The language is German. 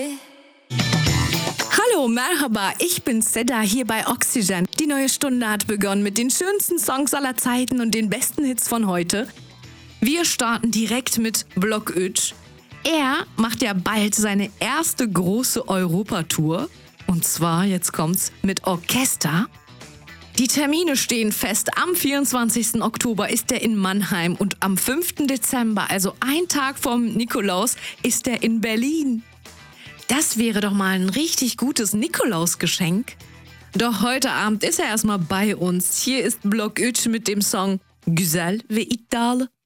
Hallo, Merhaba, ich bin Seda hier bei Oxygen. Die neue Stunde hat begonnen mit den schönsten Songs aller Zeiten und den besten Hits von heute. Wir starten direkt mit Blok 3. Er macht ja bald seine erste große Europatour. Und zwar, jetzt kommt's, mit Orchester. Die Termine stehen fest. Am 24. Oktober ist er in Mannheim und am 5. Dezember, also ein Tag vom Nikolaus, ist er in Berlin. Das wäre doch mal ein richtig gutes Nikolausgeschenk. Doch heute Abend ist er erstmal bei uns. Hier ist Blok 3 mit dem Song Güzel ve iddialı.